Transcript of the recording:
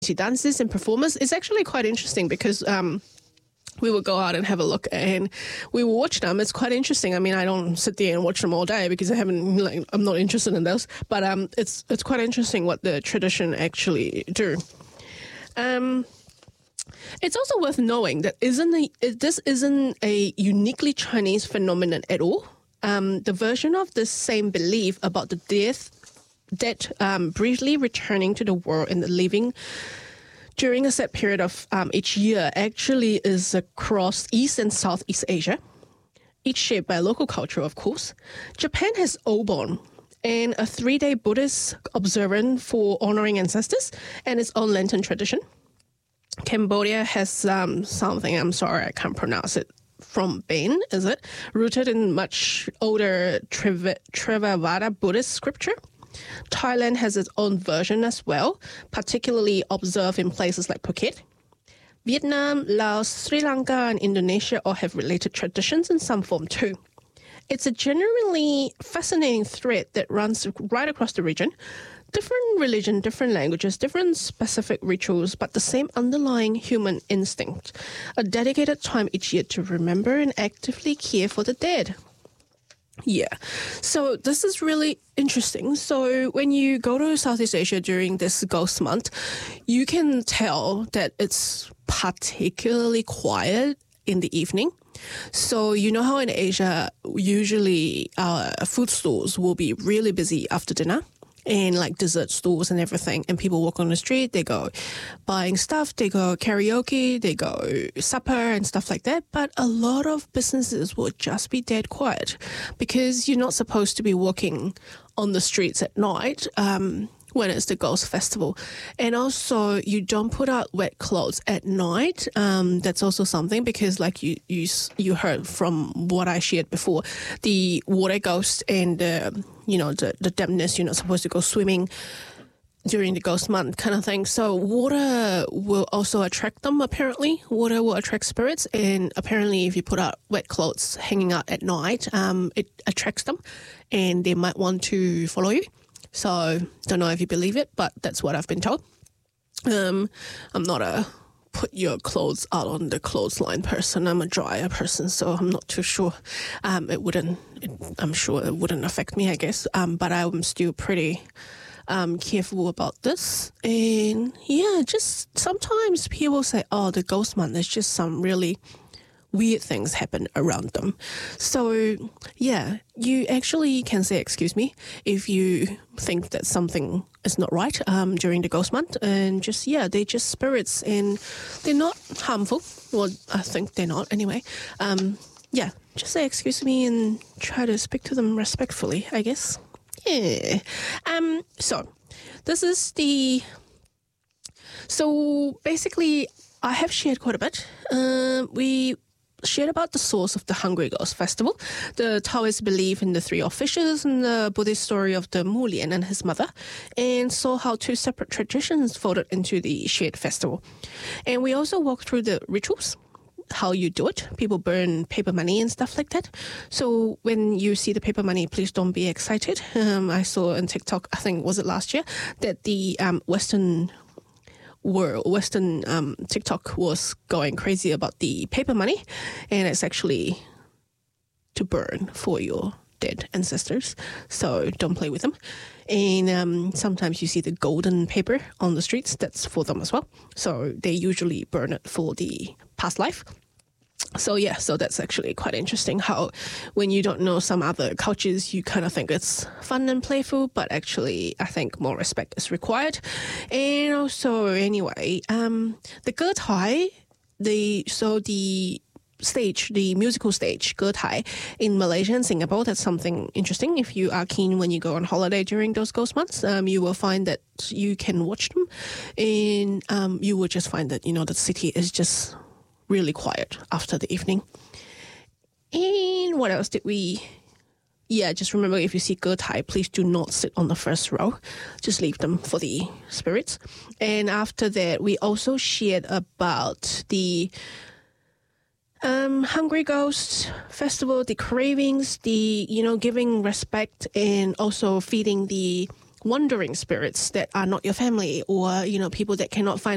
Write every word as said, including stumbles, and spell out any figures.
dances and performers. It's actually quite interesting because um, we would go out and have a look and we will watch them. It's quite interesting. I mean, I don't sit there and watch them all day because I haven't, like, I'm not interested in those. But um, it's it's quite interesting what the tradition actually do. Um, it's also worth knowing that isn't a, this isn't a uniquely Chinese phenomenon at all. Um, the version of the same belief about the death, dead um, briefly returning to the world and the living during a set period of um, each year actually is across East and Southeast Asia, each shaped by local culture, of course. Japan has Obon, and a three-day Buddhist observance for honoring ancestors and its own Lenten tradition. Cambodia has um, something, I'm sorry, I can't pronounce it, from Bain, is it? Rooted in much older Triv- Theravada Buddhist scripture. Thailand has its own version as well, particularly observed in places like Phuket. Vietnam, Laos, Sri Lanka, and Indonesia all have related traditions in some form too. It's a generally fascinating thread that runs right across the region. Different religion, different languages, different specific rituals, but the same underlying human instinct. A dedicated time each year to remember and actively care for the dead. Yeah, so this is really interesting. So when you go to Southeast Asia during this ghost month, you can tell that it's particularly quiet in the evening. So you know how in Asia, usually our food stores will be really busy after dinner, and like dessert stores and everything, and people walk on the street, they go buying stuff, they go karaoke, they go supper and stuff like that. But a lot of businesses will just be dead quiet because you're not supposed to be walking on the streets at night um, when it's the Ghost Festival. And also you don't put out wet clothes at night. Um, that's also something because like you, you, you heard from what I shared before, the water ghost and the, you know, the, the dampness, you're not supposed to go swimming during the ghost month kind of thing. So water will also attract them, apparently. Water will attract spirits, and apparently if you put out wet clothes hanging out at night, um, it attracts them and they might want to follow you. So don't know if you believe it, but that's what I've been told. Um, I'm not a put your clothes out on the clothesline person. I'm a dryer person, so I'm not too sure. Um, it wouldn't, it, I'm sure it wouldn't affect me, I guess. Um, but I'm still pretty um, careful about this. And yeah, just sometimes people say, oh, the ghost month, there's just some really weird things happen around them. So yeah, you actually can say excuse me if you think that something is not right um, during the ghost month, and just yeah, they're just spirits and they're not harmful. Well, I think they're not anyway. Um, yeah, just say excuse me and try to speak to them respectfully, I guess. Yeah. Um. So this is the. So basically, I have shared quite a bit. Uh, we. shared about the source of the Hungry Ghost Festival, the Taoist belief in the three officials, and the Buddhist story of the Mu Lian and his mother, and saw how two separate traditions folded into the shared festival. And we also walked through the rituals, how you do it. People burn paper money and stuff like that. So when you see the paper money, please don't be excited. Um, I saw on TikTok, I think, was it last year, that the um, Western world, Western um, TikTok was going crazy about the paper money, and it's actually to burn for your dead ancestors. So don't play with them. And um, sometimes you see the golden paper on the streets. That's for them as well. So they usually burn it for the past life. So yeah, so that's actually quite interesting how when you don't know some other cultures, you kind of think it's fun and playful, but actually I think more respect is required. And also anyway, um, the Ge Tai, the, so the stage, the musical stage, Ge Tai, in Malaysia and Singapore, that's something interesting. If you are keen when you go on holiday during those ghost months, um, you will find that you can watch them, and um, you will just find that, you know, the city is just really quiet after the evening. And what else did we... Yeah, just remember, if you see Ge Tai, please do not sit on the first row. Just leave them for the spirits. And after that, we also shared about the um, Hungry Ghost Festival, the cravings, the, you know, giving respect, and also feeding the wandering spirits that are not your family, or, you know, people that cannot find